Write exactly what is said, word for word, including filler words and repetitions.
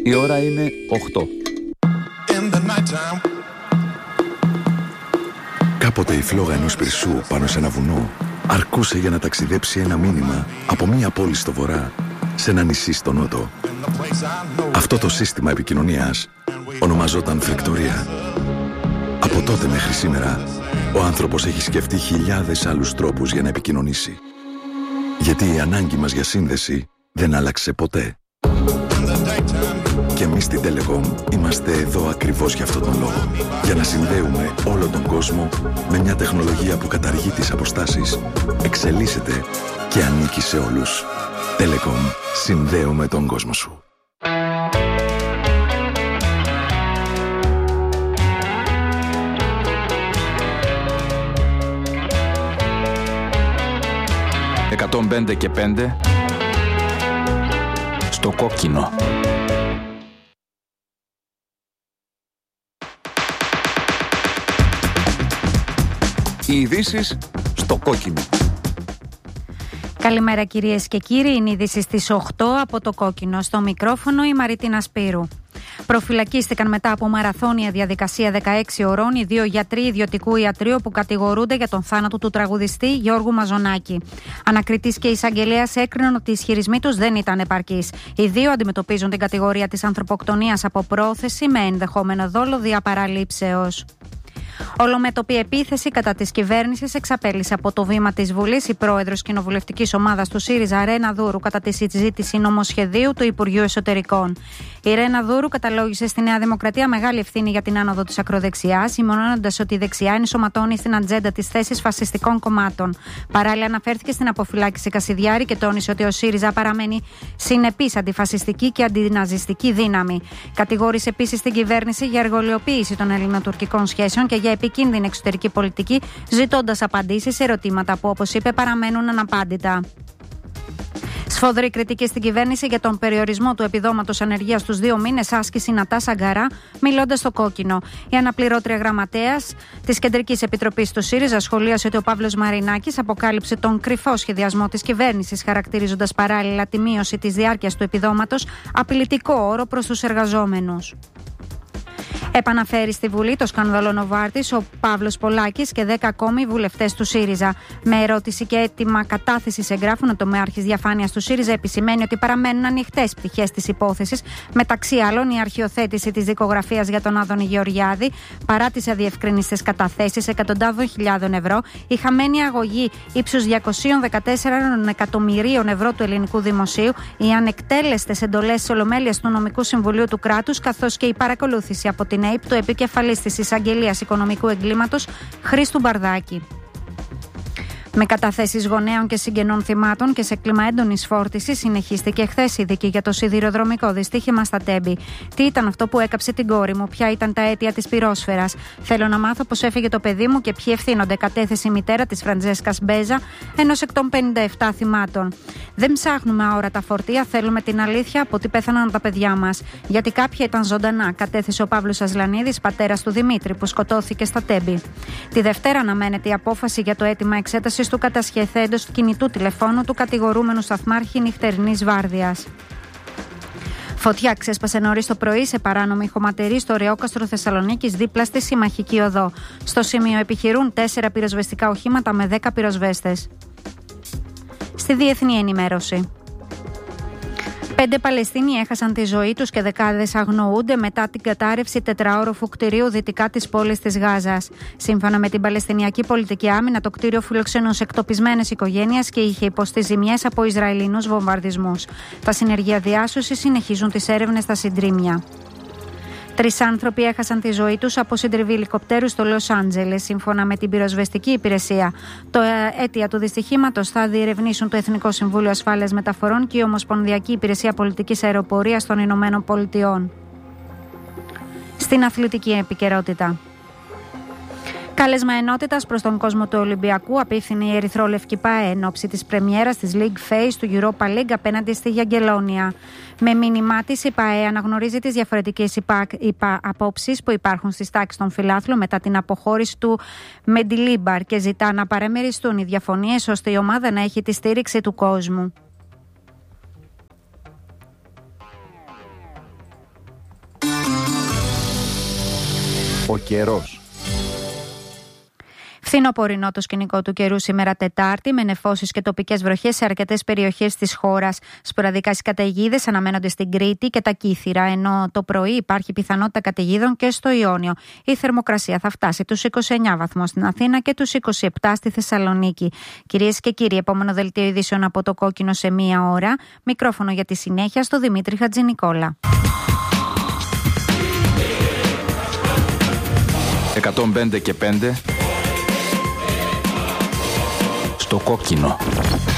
Η ώρα είναι οκτώ. Κάποτε η φλόγα ενός πυρσού πάνω σε ένα βουνό αρκούσε για να ταξιδέψει ένα μήνυμα από μία πόλη στο βορρά σε ένα νησί στο νότο. Αυτό το σύστημα επικοινωνίας ονομαζόταν φρεκτορία. Από τότε μέχρι σήμερα, ο άνθρωπος έχει σκεφτεί χιλιάδες άλλους τρόπους για να επικοινωνήσει. Γιατί η ανάγκη μας για σύνδεση δεν άλλαξε ποτέ. Και εμείς στην Telecom είμαστε εδώ ακριβώς για αυτόν τον λόγο. Για να συνδέουμε όλο τον κόσμο με μια τεχνολογία που καταργεί τις αποστάσεις, εξελίσσεται και ανήκει σε όλους. Telecom. Συνδέουμε τον κόσμο σου. εκατόν πέντε και πέντε στο κόκκινο. Οι ειδήσεις στο κόκκινο. Καλημέρα κυρίες και κύριοι, είναι η είδηση στις οκτώ από το κόκκινο. Στο μικρόφωνο η Μαρίτινα Σπύρου. Προφυλακίστηκαν μετά από μαραθώνια διαδικασία δεκαέξι ωρών οι δύο γιατροί ιδιωτικού ιατρείου που κατηγορούνται για τον θάνατο του τραγουδιστή Γιώργου Μαζονάκη. Ανακριτής και εισαγγελέας έκριναν ότι οι ισχυρισμοί τους δεν ήταν επαρκείς. Οι δύο αντιμετωπίζουν την κατηγορία της ανθρωποκτονίας από πρόθεση με ενδεχόμενο δόλο δια παραλήψεως. Ολομέτωπη επίθεση κατά της κυβέρνησης εξαπέλυσε από το βήμα της Βουλής η πρόεδρος κοινοβουλευτικής ομάδας του ΣΥΡΙΖΑ, Ρένα Δούρου, κατά τη συζήτηση νομοσχεδίου του Υπουργείου Εσωτερικών. Η Ρένα Δούρου καταλόγησε στη Νέα Δημοκρατία μεγάλη ευθύνη για την άνοδο της ακροδεξιάς, σημειώνοντας ότι η δεξιά ενσωματώνει στην ατζέντα της θέσεις φασιστικών κομμάτων. Παράλληλα, αναφέρθηκε στην αποφυλάκηση Κασιδιάρη και τόνισε ότι ο ΣΥΡΙΖΑ παραμένει συνεπής αντιφασιστική και αντιναζιστική δύναμη. Κατηγόρησε επίσης την κυβέρνηση για εργολιοποίηση των ελληνοτουρκικών σχέσεων και για επικίνδυνη εξωτερική πολιτική, ζητώντας απαντήσεις σε ερωτήματα που, όπως είπε, παραμένουν αναπάντητα. Σφοδρή κριτική στην κυβέρνηση για τον περιορισμό του επιδόματος ανεργίας στους δύο μήνες, άσκηση Νατάσα Γκαρά, μιλώντας στο κόκκινο. Η αναπληρώτρια γραμματέας της Κεντρικής Επιτροπής του ΣΥΡΙΖΑ σχολίασε ότι ο Παύλος Μαρινάκης αποκάλυψε τον κρυφό σχεδιασμό της κυβέρνησης, χαρακτηρίζοντας παράλληλα τη μείωση της διάρκειας του επιδόματος απειλητικό όρο προς τους εργαζόμενους. Επαναφέρει στη Βουλή το σκάνδαλο Νοβάρτης ο Παύλος Πολάκης και δέκα ακόμη βουλευτές του ΣΥΡΙΖΑ. Με ερώτηση και αίτημα κατάθεσης εγγράφων, ο τομέαρχης διαφάνειας του ΣΥΡΙΖΑ επισημαίνει ότι παραμένουν ανοιχτές πτυχές της υπόθεσης, μεταξύ άλλων η αρχιοθέτηση της δικογραφίας για τον Άδωνη Γεωργιάδη, παρά τις αδιευκρινιστές καταθέσεις εκατοντάδων χιλιάδων ευρώ, η χαμένη αγωγή ύψους διακόσια δεκατέσσερα εκατομμυρίων ευρώ του ελληνικού δημοσίου, οι ανεκτέλεστες εντολές της Ολομέλειας του Νομικού Συμβουλίου του κράτους, καθώς και η παρακολούθηση από την ΕΥΠ του επικεφαλής της Εισαγγελίας Οικονομικού Εγκλήματος Χρήστου Μπαρδάκη. Με καταθέσεις γονέων και συγγενών θυμάτων και σε κλίμα έντονης φόρτισης, συνεχίστηκε χθες η δίκη για το σιδηροδρομικό δυστύχημα στα Τέμπη. Τι ήταν αυτό που έκαψε την κόρη μου, ποια ήταν τα αίτια της πυρόσφαιρας. Θέλω να μάθω πώς έφυγε το παιδί μου και ποιοι ευθύνονται, κατέθεσε η μητέρα της Φραντζέσκας Μπέζα, ενός εκ των πενήντα επτά θυμάτων. Δεν ψάχνουμε αόρατα φορτία, θέλουμε την αλήθεια από τι πέθαναν τα παιδιά μας. Γιατί κάποια ήταν ζωντανά, κατέθεσε ο Παύλος Ασλανίδης, πατέρας του Δημήτρη, που σκοτώθηκε στα Τέμπη. Τη Δευτέρα αναμένεται η απόφαση για το αίτημα εξέτασης του κατασχεθέντος του κινητού τηλεφώνου του κατηγορούμενου σταθμάρχη νυχτερινής βάρδιας. Φωτιά ξέσπασε νωρίς το πρωί σε παράνομη χωματερή στο Ρεόκαστρο Θεσσαλονίκης, δίπλα στη Συμμαχική Οδό. Στο σημείο επιχειρούν τέσσερα πυροσβεστικά οχήματα με δέκα πυροσβέστες. Στη διεθνή ενημέρωση. Πέντε Παλαιστίνοι έχασαν τη ζωή τους και δεκάδες αγνοούνται μετά την κατάρρευση τετραόροφου κτηρίου δυτικά της πόλης της Γάζας. Σύμφωνα με την Παλαιστινιακή Πολιτική Άμυνα, το κτίριο φιλοξενούσε εκτοπισμένες οικογένειες και είχε υποστεί ζημιές από Ισραηλινούς βομβαρδισμούς. Τα συνεργεία διάσωσης συνεχίζουν τις έρευνες στα συντρίμμια. Τρεις άνθρωποι έχασαν τη ζωή τους από συντριβή ελικοπτέρου στο Λος Άντζελες, σύμφωνα με την πυροσβεστική υπηρεσία. Το αίτια του δυστυχήματος θα διερευνήσουν το Εθνικό Συμβούλιο Ασφάλειας Μεταφορών και η Ομοσπονδιακή Υπηρεσία Πολιτικής Αεροπορίας των Ηνωμένων Πολιτειών. Στην αθλητική επικαιρότητα. Κάλεσμα ενότητας προς τον κόσμο του Ολυμπιακού απίφθινε η ερυθρόλευκη ΠΑΕ εν ώψη της πρεμιέρας της League Phase του Europa League απέναντι στη Γιαγκελόνια. Με μήνυμά της, η ΠΑΕ αναγνωρίζει τις διαφορετικές υπα... υπα... απόψεις που υπάρχουν στις τάξεις των φιλάθλων μετά την αποχώρηση του Μεντιλίμπαρ και ζητά να παραμεριστούν οι διαφωνίες ώστε η ομάδα να έχει τη στήριξη του κόσμου. Ο καιρός. Φθινοπορεινό το σκηνικό του καιρού σήμερα Τετάρτη, με νεφώσεις και τοπικές βροχές σε αρκετές περιοχές της χώρας. Σποραδικά οι καταιγίδες αναμένονται στην Κρήτη και τα Κύθυρα, ενώ το πρωί υπάρχει πιθανότητα καταιγίδων και στο Ιόνιο. Η θερμοκρασία θα φτάσει τους είκοσι εννέα βαθμούς στην Αθήνα και τους είκοσι επτά στη Θεσσαλονίκη. Κυρίες και κύριοι, επόμενο δελτίο ειδήσεων από το Κόκκινο σε μία ώρα. Μικρόφωνο για τη συνέχεια στο Δημήτρη Χατζηνικόλα. εκατόν πέντε και πέντε στο Κόκκινο.